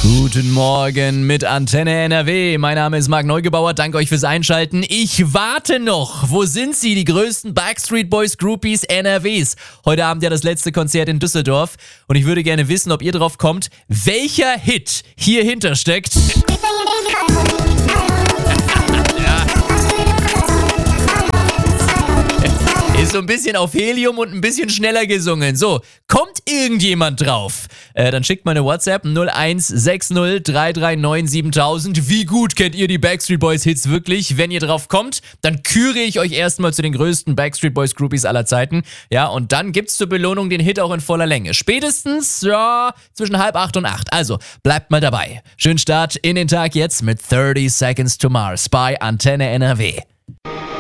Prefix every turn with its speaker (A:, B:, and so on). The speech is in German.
A: Guten Morgen mit Antenne NRW. Mein Name ist Marc Neugebauer. Danke euch fürs Einschalten. Ich warte noch. Wo sind sie, die größten Backstreet Boys Groupies NRWs? Heute Abend ja das letzte Konzert in Düsseldorf. Und ich würde gerne wissen, ob ihr drauf kommt, welcher Hit hier hintersteckt. Ist so ein bisschen auf Helium und ein bisschen schneller gesungen. So, kommt irgendjemand drauf? Dann schickt mal eine WhatsApp 0160 339 7000. Wie gut kennt ihr die Backstreet Boys Hits wirklich? Wenn ihr drauf kommt, dann küre ich euch erstmal zu den größten Backstreet Boys Groupies aller Zeiten. Ja, und dann gibt's zur Belohnung den Hit auch in voller Länge. Spätestens, ja, zwischen 7:30 und 8. Also, bleibt mal dabei. Schönen Start in den Tag jetzt mit 30 Seconds to Mars bei Antenne NRW.